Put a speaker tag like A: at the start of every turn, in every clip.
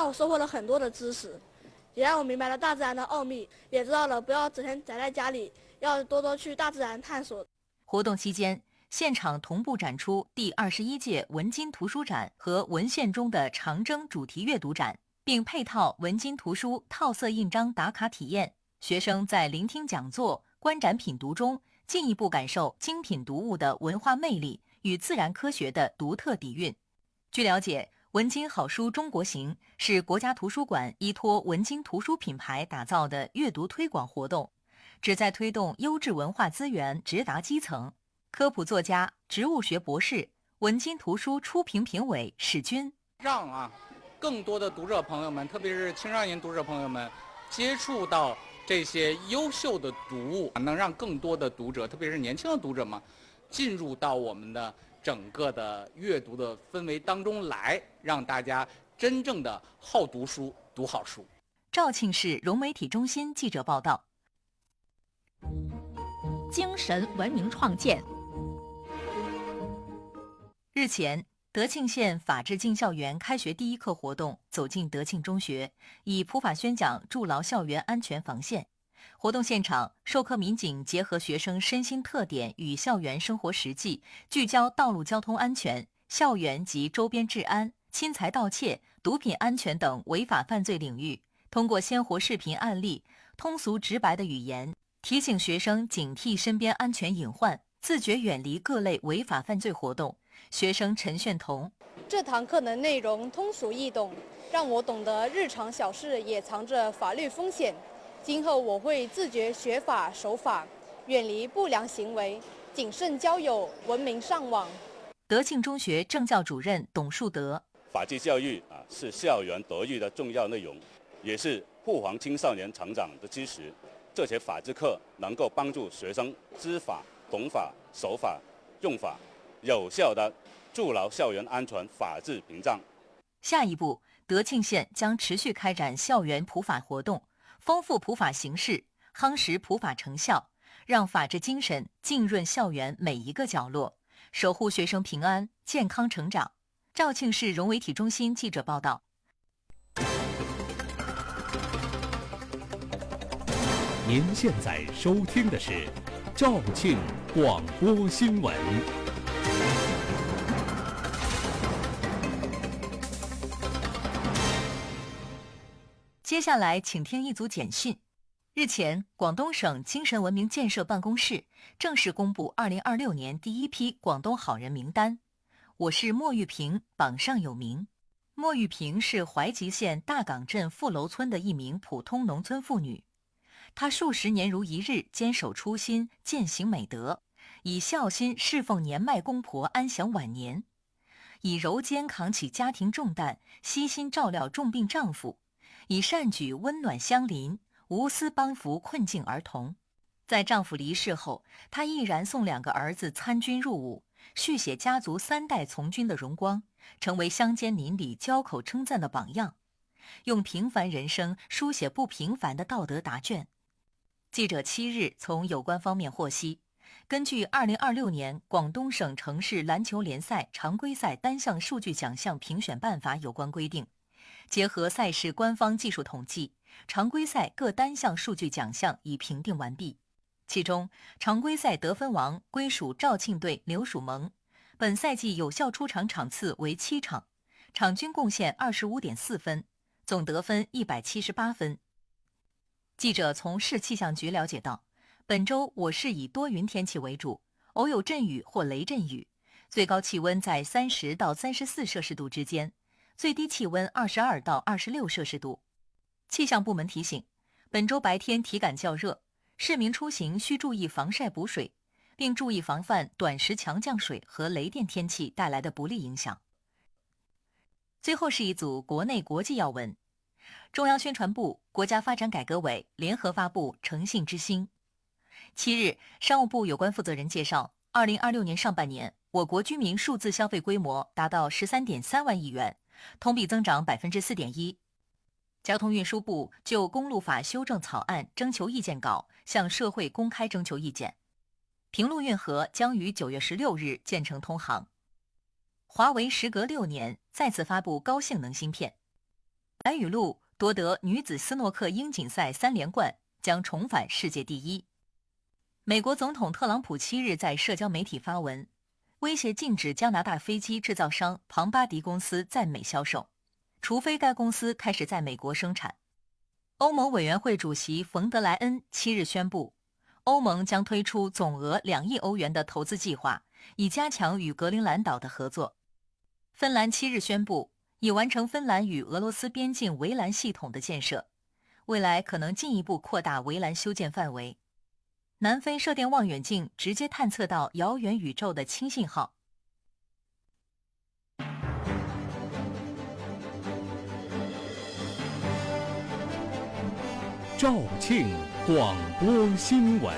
A: 让我收获了很多的知识，也让我明白了大自然的奥秘，也知道了不要整天宅在家里，要多多去大自然探索。
B: 活动期间，现场同步展出第21届文津图书展和文献中的长征主题阅读展，并配套文津图书套色印章打卡体验。学生在聆听讲座、观展品读中，进一步感受精品读物的文化魅力与自然科学的独特底蕴。据了解，文津好书中国行是国家图书馆依托文津图书品牌打造的阅读推广活动，旨在推动优质文化资源直达基层。科普作家、植物学博士、文津图书初评评委史军，
C: 让更多的读者朋友们，特别是青少年读者朋友们，接触到这些优秀的读物，能让更多的读者，特别是年轻的读者们，进入到我们的整个的阅读的氛围当中来，让大家真正的好读书、读好书。
B: 肇庆市融媒体中心记者报道。
D: 精神文明创建。
B: 日前，德庆县法治进校园开学第一课活动走进德庆中学，以普法宣讲筑牢校园安全防线。活动现场，授课民警结合学生身心特点与校园生活实际，聚焦道路交通安全、校园及周边治安、侵财盗窃、毒品安全等违法犯罪领域，通过鲜活视频案例、通俗直白的语言，提醒学生警惕身边安全隐患，自觉远离各类违法犯罪活动。学生陈炫彤，
E: 这堂课的内容通俗易懂，让我懂得日常小事也藏着法律风险。今后我会自觉学法守法，远离不良行为，谨慎交友，文明上网。
B: 德庆中学政教主任董树德，
F: 法治教育是校园德育的重要内容，也是预防青少年成长的基石。这节法治课能够帮助学生知法、懂法、守法、用法，有效地筑牢校园安全法治屏障。
B: 下一步，德庆县将持续开展校园普法活动，丰富普法形式，夯实普法成效，让法治精神浸润校园每一个角落，守护学生平安健康成长。肇庆市融媒体中心记者报道。
G: 您现在收听的是肇庆广播新闻。
B: 接下来请听一组简讯。日前，广东省精神文明建设办公室正式公布2026年第一批广东好人名单。我是莫玉萍，榜上有名。莫玉萍是怀集县大港镇富楼村的一名普通农村妇女，她数十年如一日坚守初心，践行美德，以孝心侍奉年迈公婆安享晚年，以柔肩扛起家庭重担，悉心照料重病丈夫，以善举温暖乡邻，无私帮扶困境儿童。在丈夫离世后，她毅然送2个儿子参军入伍，续写家族3代从军的荣光，成为乡间邻里交口称赞的榜样，用平凡人生书写不平凡的道德答卷。记者7日从有关方面获悉，根据2026年广东省城市篮球联赛常规赛单项数据奖项评选办法有关规定，结合赛事官方技术统计，常规赛各单项数据奖项已评定完毕。其中，常规赛得分王归属肇庆队刘蜀萌，本赛季有效出场场次为7场，场均贡献25.4分，总得分178分。记者从市气象局了解到，本周我市以多云天气为主，偶有阵雨或雷阵雨，最高气温在30到34摄氏度之间，最低气温22到26摄氏度。气象部门提醒，本周白天体感较热，市民出行需注意防晒补水，并注意防范短时强降水和雷电天气带来的不利影响。最后是一组国内国际要闻。中央宣传部、国家发展改革委联合发布诚信之星。7日，商务部有关负责人介绍，2026年上半年，我国居民数字消费规模达到13.3万亿元，同比增长4.1%。交通运输部就公路法修正草案征求意见稿向社会公开征求意见。平陆运河将于9月16日建成通航。华为时隔6年再次发布高性能芯片。来白雨露夺得女子斯诺克英锦赛3连冠，将重返世界第一。美国总统特朗普7日在社交媒体发文，威胁禁止加拿大飞机制造商庞巴迪公司在美销售，除非该公司开始在美国生产。欧盟委员会主席冯德莱恩7日宣布，欧盟将推出总额2亿欧元的投资计划，以加强与格陵兰岛的合作。芬兰7日宣布，已完成芬兰与俄罗斯边境围栏系统的建设，未来可能进一步扩大围栏修建范围。南非射电望远镜直接探测到遥远宇宙的氢信号。
G: 肇庆广播新闻。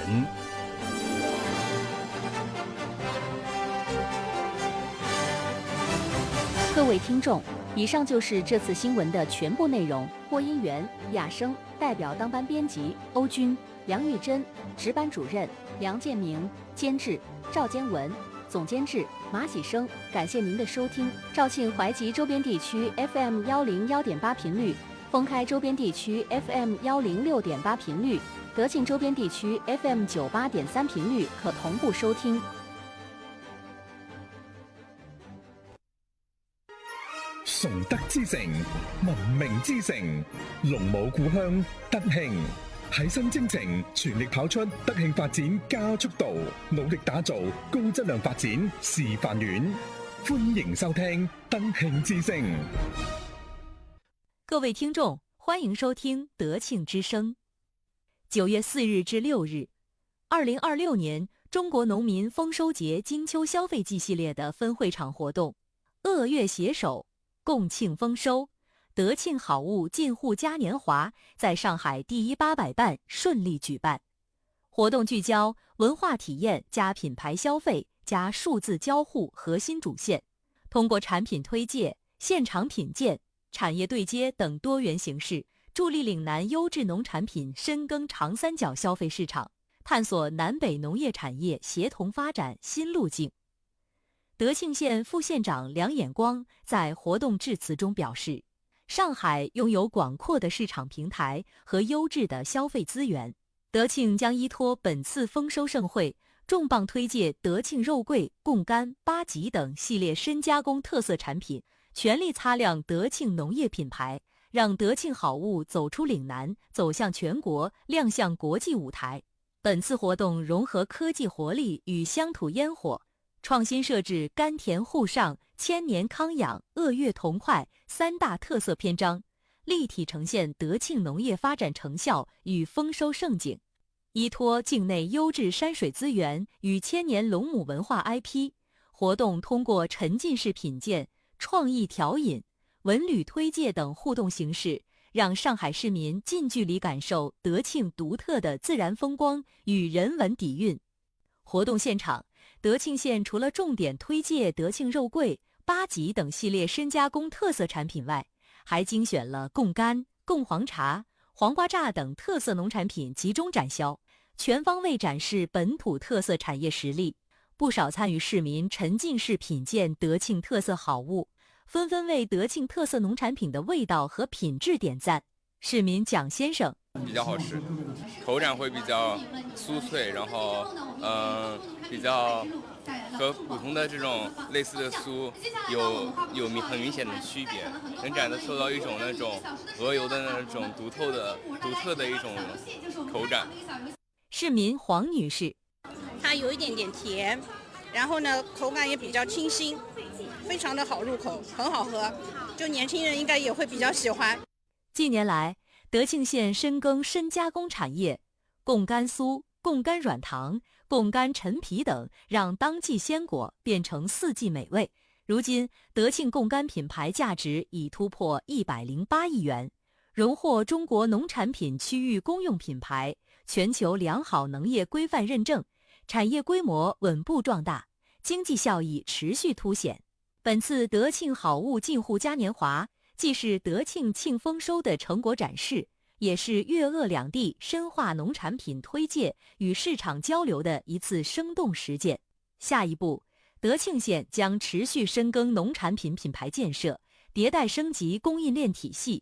D: 各位听众，以上就是这次新闻的全部内容。播音员雅生，代表当班编辑欧军、梁玉珍，值班主任梁建明，监制赵坚文，总监制马喜生。感谢您的收听。肇庆怀集周边地区 FM 101.8频率，封开周边地区 FM 106.8频率，德庆周边地区 FM 98.3频率可同步收听。
H: 崇德之城，文明之城，龍母故鄉德慶，喺新征程全力跑出德慶發展加速度，努力打造高質量發展示範園。歡迎收聽德慶之聲。
D: 各位聽眾，歡迎收聽德慶之聲。9月4日至6日，2026年中國農民豐收節金秋消費季系列的分會場活動，鄂粵攜手共慶豐收，德慶好物進戶嘉年華在上海第1800辦順利舉辦。活動聚焦文化體驗加品牌消費加數字交互核心主線，通過產品推介、現場品鑑、產業對接等多元形式，助力嶺南優質農產品深耕長三角消費市場，探索南北農業產業協同發展新路徑。德慶縣副縣長梁衍光在活動致辭中表示，上海擁有廣闊的市場平台和優質的消費資源，德慶將依託本次豐收盛會，重磅推介德慶肉桂、貢柑、八吉等系列深加工特色產品，全力擦亮德慶農業品牌，讓德慶好物走出嶺南，走向全國，亮相國際舞台。本次活動融合科技活力與鄉土煙火，創新設置甘甜互上、千年康養、鄂粵同快3大特色篇章，立體呈現德慶農業發展成效與豐收盛景。依託境內優質山水資源與千年龍母文化 IP， 活動通過沉浸式品鑑、創意調飲、文旅推介等互動形式，讓上海市民近距離感受德慶獨特的自然風光與人文底蘊。活動現場，德慶縣除了重點推介德慶肉桂、八吉等系列深加工特色產品外，還精選了貢柑、貢黃茶、黃瓜榨等特色農產品集中展銷，全方位展示本土特色產業實力。不少參與市民沉浸式品鑑德慶特色好物，紛紛為德慶特色農產品的味道和品質點讚。市民蔣先生
I: 比較好吃，口感會比較酥脆，然後比較和普通的這種類似的酥有很明顯的區別，能感受到一種那種鵝油的那種獨特的一種口感。
D: 市民黃女士，
J: 它有一點點甜，然後呢口感也比較清新，非常的好入口，很好喝，就年輕人應該也會比較喜歡。
D: 近年來，德慶縣深耕深加工產業，貢柑酥、貢柑軟糖、貢柑陳皮等，讓當季鮮果變成四季美味。如今，德慶貢柑品牌價值已突破108億元，榮獲中國農產品區域公用品牌、全球良好農業規範認證，產業規模穩步壯大，經濟效益持續凸顯。本次德慶好物進戶嘉年華既是德慶慶豐收的成果展示，也是粵鄂兩地深化農產品推介與市場交流的一次生動實踐。下一步，德慶縣將持續深耕農產品品牌建設，迭代升級供應鏈體系，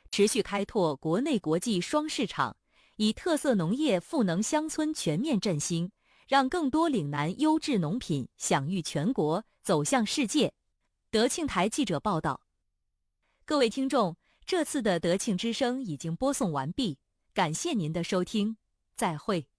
D: 持续开拓国内国际双市场，以特色农业赋能乡村全面振兴，让更多岭南优质农品享誉全国，走向世界。德庆台记者报道。各位听众，这次的德庆之声已经播送完毕，感谢您的收听，再会。